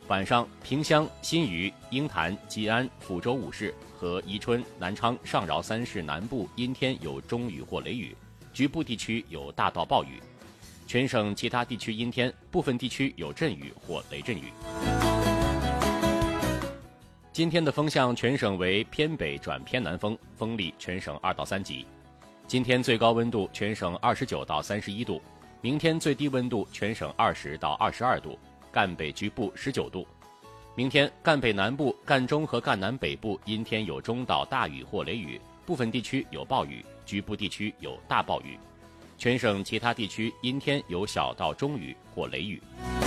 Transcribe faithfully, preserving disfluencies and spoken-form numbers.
晚上，萍乡、新余、鹰潭、吉安、抚州五市和宜春、南昌、上饶三市南部阴天有中雨或雷雨，局部地区有大到暴雨。全省其他地区阴天，部分地区有阵雨或雷阵雨。今天的风向全省为偏北转偏南风，风力全省二到三级。今天最高温度全省二十九到三十一度，明天最低温度全省二十到二十二度，赣北局部十九度。明天赣北南部、赣中和赣南北部阴天有中到大雨或雷雨，部分地区有暴雨，局部地区有大暴雨。全省其他地区阴天有小到中雨或雷雨。